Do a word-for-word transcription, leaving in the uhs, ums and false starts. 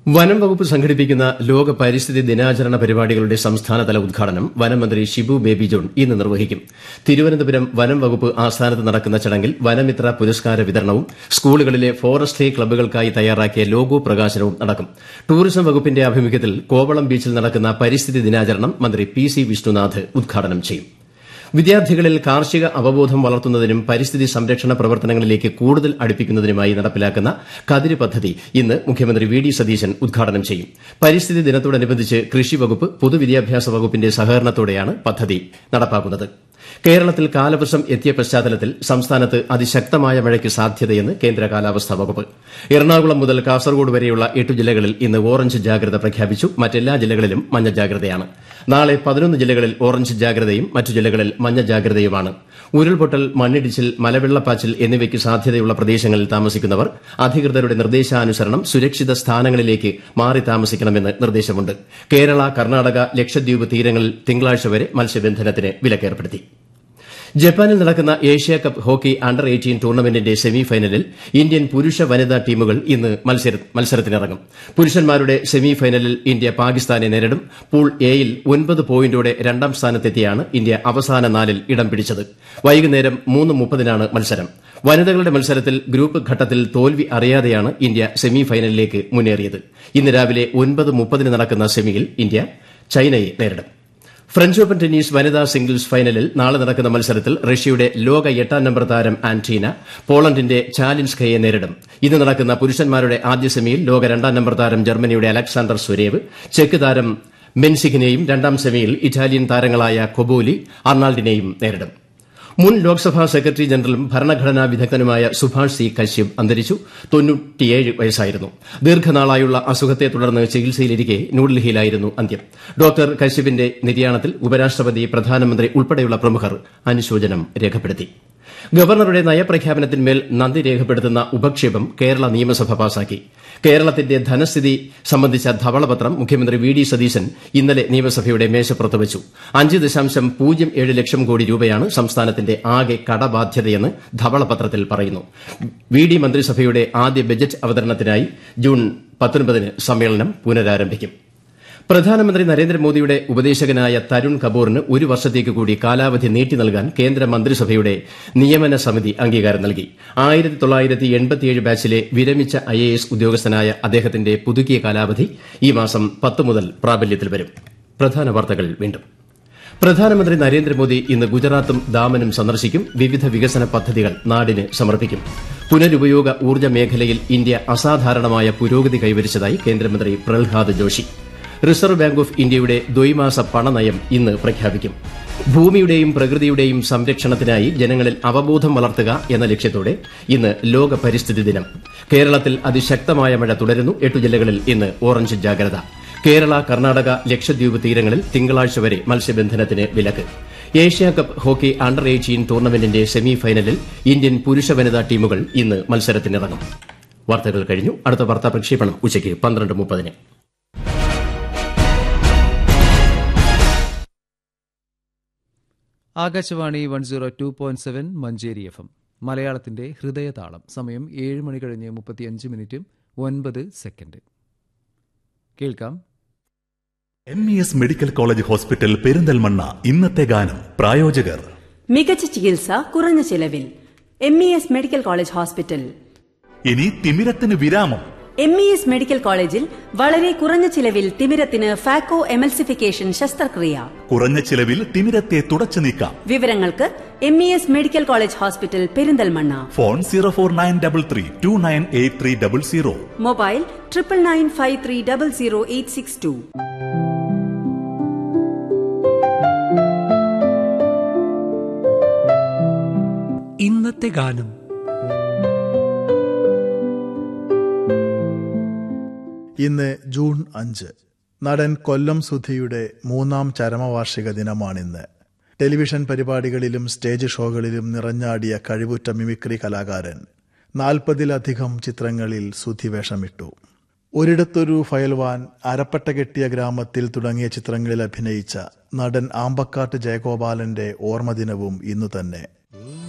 വനം വകുപ്പ് സംഘടിപ്പിക്കുന്ന ലോക പരിസ്ഥിതി ദിനാചരണ പരിപാടികളുടെ സംസ്ഥാനതല ഉദ്ഘാടനം വനമന്ത്രി ഷിബു ബേബി ജോൺ ഇന്ന് നിർവഹിക്കും. തിരുവനന്തപുരം വനം വകുപ്പ് ആസ്ഥാനത്ത് നടക്കുന്ന ചടങ്ങിൽ വനമിത്ര പുരസ്കാര വിതരണവും സ്കൂളുകളിലെ ഫോറസ്ട്രി ക്ലബ്ബുകൾക്കായി തയ്യാറാക്കിയ ലോഗോ പ്രകാശനവും നടക്കും. ടൂറിസം വകുപ്പിന്റെ ആഭിമുഖ്യത്തിൽ കോവളം ബീച്ചിൽ നടക്കുന്ന പരിസ്ഥിതി ദിനാചരണം മന്ത്രി പി സി വിഷ്ണുനാഥ് ഉദ്ഘാടനം ചെയ്യും. വിദ്യാർത്ഥികളിൽ കാർഷിക അവബോധം വളർത്തുന്നതിനും പരിസ്ഥിതി സംരക്ഷണ പ്രവർത്തനങ്ങളിലേക്ക് കൂടുതൽ അടുപ്പിക്കുന്നതിനുമായി നടപ്പിലാക്കുന്ന കതിര് പദ്ധതി ഇന്ന് മുഖ്യമന്ത്രി വി ഡി സതീശൻ ഉദ്ഘാടനം ചെയ്യും. പരിസ്ഥിതി ദിനത്തോടനുബന്ധിച്ച് കൃഷി വകുപ്പ് പൊതുവിദ്യാഭ്യാസ വകുപ്പിന്റെ സഹകരണത്തോടെയാണ് പദ്ധതി നടപ്പാക്കുന്നത്. കേരളത്തിൽ കാലവർഷം എത്തിയ പശ്ചാത്തലത്തിൽ സംസ്ഥാനത്ത് അതിശക്തമായ മഴയ്ക്ക് സാധ്യതയെന്ന് കേന്ദ്ര കാലാവസ്ഥാ വകുപ്പ്. എറണാകുളം മുതൽ കാസർഗോഡ് വരെയുള്ള എട്ട് ജില്ലകളിൽ ഇന്ന് ഓറഞ്ച് ജാഗ്രത പ്രഖ്യാപിച്ചു. മറ്റെല്ലാ ജില്ലകളിലും മഞ്ഞ ജാഗ്രതയാണ്. നാളെ പതിനൊന്ന് ജില്ലകളിൽ ഓറഞ്ച് ജാഗ്രതയും മറ്റു ജില്ലകളിൽ മഞ്ഞ ജാഗ്രതയുമാണ്. ഉരുൾപൊട്ടൽ, മണ്ണിടിച്ചിൽ, മലവെള്ളപ്പാച്ചിൽ എന്നിവയ്ക്ക് സാധ്യതയുള്ള പ്രദേശങ്ങളിൽ താമസിക്കുന്നവർ അധികൃതരുടെ നിർദ്ദേശാനുസരണം സുരക്ഷിത സ്ഥാനങ്ങളിലേക്ക് മാറി താമസിക്കണമെന്ന് നിർദ്ദേശമുണ്ട്. കേരള, കർണാടക, ലക്ഷദ്വീപ് തീരങ്ങളിൽ തിങ്കളാഴ്ച വരെ മത്സ്യബന്ധനത്തിന് വിലക്കേർപ്പെടുത്തി. ജപ്പാനിൽ നടക്കുന്ന Asia Cup hockey under eighteen ടൂർണമെന്റിന്റെ semi ഫൈനലിൽ ഇന്ത്യൻ പുരുഷ വനിതാ ടീമുകൾ ഇന്ന് മത്സരത്തിനിറങ്ങും. പുരുഷന്മാരുടെ സെമി ഫൈനലിൽ ഇന്ത്യ പാകിസ്ഥാനെ നേരിടും. പൂൾ എയിൽ ഒൻപത് പോയിന്റോടെ രണ്ടാം സ്ഥാനത്തെത്തിയാണ് ഇന്ത്യ അവസാന നാലിൽ ഇടം പിടിച്ചത്. വൈകുന്നേരം മൂന്ന് മുപ്പതിനാണ് മത്സരം. വനിതകളുടെ മത്സരത്തിൽ ഗ്രൂപ്പ് ഘട്ടത്തിൽ തോൽവി അറിയാതെയാണ് ഇന്ത്യ സെമി ഫൈനലിലേക്ക് മുന്നേറിയത്. ഇന്ന് രാവിലെ ഒൻപത് മുപ്പതിന് നടക്കുന്ന സെമിയിൽ ഇന്ത്യ ചൈനയെ നേരിടും. ഫ്രഞ്ച് ഓപ്പൺ ടെന്നീസ് വനിതാ സിംഗിൾസ് ഫൈനലിൽ നാളെ നടക്കുന്ന മത്സരത്തിൽ റഷ്യയുടെ ലോക എട്ടാം നമ്പർ താരം ആന്റീന പോളണ്ടിന്റെ ചാലിൻസ്കയെ നേരിടും. ഇന്ന് നടക്കുന്ന പുരുഷന്മാരുടെ ആദ്യ സെമിയിൽ ലോക രണ്ടാം നമ്പർ താരം ജർമ്മനിയുടെ അലക്സാണ്ടർ സ്വരേവ് ചെക്ക് താരം മെൻസിഖിനെയും രണ്ടാം സെമിയിൽ ഇറ്റാലിയൻ താരങ്ങളായ കൊബോലി അർണാൾഡിനെയും നേരിടും. മുൻ ലോക്സഭാ സെക്രട്ടറി ജനറലും ഭരണഘടനാ വിദഗ്ധനുമായ സുഭാഷ് സി കശ്യപ് അന്തരിച്ചു. തൊണ്ണൂറ്റിയേഴ് വയസ്സായിരുന്നു. ദീർഘനാളായുള്ള അസുഖത്തെ തുടർന്ന് ചികിത്സയിലിരിക്കെ ന്യൂഡൽഹിയിലായിരുന്നു അന്ത്യം. ഡോക്ടർ കശ്യപിന്റെ നിര്യാണത്തിൽ ഉപരാഷ്ട്രപതി, പ്രധാനമന്ത്രി ഉൾപ്പെടെയുള്ള പ്രമുഖർ അനുശോചനം രേഖപ്പെടുത്തി. ഗവർണറുടെ നയപ്രഖ്യാപനത്തിന്മേൽ നന്ദി രേഖപ്പെടുത്തുന്ന ഉപക്ഷേപം കേരള നിയമസഭ പാസാക്കി. കേരളത്തിന്റെ ധനസ്ഥിതി സംബന്ധിച്ച ധവളപത്രം മുഖ്യമന്ത്രി വി ഡി സതീശൻ ഇന്നലെ നിയമസഭയുടെ മേശപ്പുറത്ത് വച്ചു. അഞ്ച് ദശാംശം പൂജ്യം ഏഴ് ലക്ഷം കോടി രൂപയാണ് സംസ്ഥാനത്തിന്റെ ആകെ കടബാധ്യതയെന്ന് ധവളപത്രത്തിൽ പറയുന്നു. വി ഡി മന്ത്രിസഭയുടെ ആദ്യ ബജറ്റ് അവതരണത്തിനായി ജൂൺ പത്തൊൻപതിന് സമ്മേളനം പുനരാരംഭിക്കും. പ്രധാനമന്ത്രി നരേന്ദ്രമോദിയുടെ ഉപദേശകനായ തരുൺ കപൂറിന് ഒരു വർഷത്തേക്ക് കൂടി കാലാവധി നീട്ടി നൽകാൻ കേന്ദ്ര മന്ത്രിസഭയുടെ നിയമന സമിതി അംഗീകാരം നൽകി. ആയിരത്തി തൊള്ളായിരത്തി എൺപത്തിയേഴ് ബാച്ചിലെ വിരമിച്ച ഐ എ എസ് ഉദ്യോഗസ്ഥനായ അദ്ദേഹത്തിന്റെ പുതുക്കിയ കാലാവധി ഈ മാസം പത്ത് മുതൽ പ്രാബല്യത്തിൽ വരും. പ്രധാന വാർത്തകൾ വീണ്ടും. പ്രധാനമന്ത്രി നരേന്ദ്രമോദി ഇന്ന് ഗുജറാത്തും ദാമനും സന്ദർശിക്കും. വിവിധ വികസന പദ്ധതികൾ നാടിന് സമർപ്പിക്കും. പുനരുപയോഗ ഊർജ്ജ മേഖലയിൽ ഇന്ത്യ അസാധാരണമായ പുരോഗതി കൈവരിച്ചതായി കേന്ദ്രമന്ത്രി Prahlad Joshi. Reserve bank of ഇന്ത്യയുടെ ദ്വൈമാസ പണനയം ഇന്ന് പ്രഖ്യാപിക്കും. ഭൂമിയുടെയും പ്രകൃതിയുടെയും സംരക്ഷണത്തിനായി ജനങ്ങളിൽ അവബോധം വളർത്തുക എന്ന ലക്ഷ്യത്തോടെ ഇന്ന് ലോക പരിസ്ഥിതി ദിനം. കേരളത്തിൽ അതിശക്തമായ മഴ തുടരുന്നു. എട്ടു ജില്ലകളിൽ ഇന്ന് ഓറഞ്ച് ജാഗ്രത. കേരള, കർണാടക, ലക്ഷദ്വീപ് തീരങ്ങളിൽ തിങ്കളാഴ്ച വരെ മത്സ്യബന്ധനത്തിന് വിലക്ക്. Asia Cup hockey under eighteen ടൂർണമെന്റിന്റെ semi ഫൈനലിൽ ഇന്ത്യൻ പുരുഷ വനിതാ ടീമുകൾ ഇന്ന് മത്സരത്തിനിറങ്ങും. വാർത്തകൾ കഴിഞ്ഞു. അടുത്ത വാർത്താ പ്രക്ഷേപണം ഉച്ചയ്ക്ക് പന്ത്രണ്ട് മുപ്പതിന്. Akashvani one zero two point seven Manjeri F M മലയാളത്തിന്റെ ഹൃദയതാളം. സമയം ഏഴ് മണി കഴിഞ്ഞ് മുപ്പത്തിയഞ്ച് മിനിറ്റും ഒൻപത് സെക്കൻഡ്. കേൾക്കാം. M E S medical college hospital Perinthalmanna. ഇന്നത്തെ ഗാനം. പ്രായോജകർ മികച്ച ചികിത്സ കുറഞ്ഞ ചെലവിൽ. M E S medical college hospital. ഇനി തിമിരത്തിന് വിരാമം. എം ഇ എസ് മെഡിക്കൽ കോളേജിൽ വളരെ കുറഞ്ഞ ചിലവിൽ തിമിരത്തിന് ഫാക്കോ എമൽസിഫിക്കേഷൻ ശസ്ത്രക്രിയ. കുറഞ്ഞ ചിലവിൽ തിമിരത്തെ തുടച്ചു നീക്കാം. വിവരങ്ങൾക്ക് M E S medical college hospital Perinthalmanna. Phone zero four nine double three to nine eight three double zero. Mobile triple nine five three double zero eight six to. ഇന്നത്തെ ഗാനം. ഇന്ന് ജൂൺ അഞ്ച്. നടൻ കൊല്ലം സുധിയുടെ മൂന്നാം ചരമവാർഷിക ദിനമാണിന്ന്. ടെലിവിഷൻ പരിപാടികളിലും സ്റ്റേജ് ഷോകളിലും നിറഞ്ഞാടിയ കഴിവുറ്റ മിമിക്രി കലാകാരൻ. നാൽപ്പതിലധികം ചിത്രങ്ങളിൽ സുധി വേഷമിട്ടു. ഒരിടത്തൊരു ഫയൽവാൻ, അരപ്പട്ട കെട്ടിയ ഗ്രാമത്തിൽ തുടങ്ങിയ ചിത്രങ്ങളിൽ അഭിനയിച്ച നടൻ ആമ്പക്കാട്ട് ജയഗോപാലന്റെ ഓർമ്മദിനവും ഇന്നു തന്നെ.